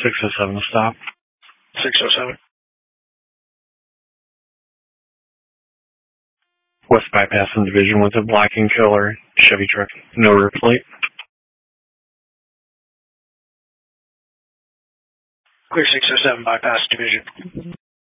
607 stop. 607. West bypass and division with a black and killer Chevy truck. No rear plate. Clear 607 bypass division.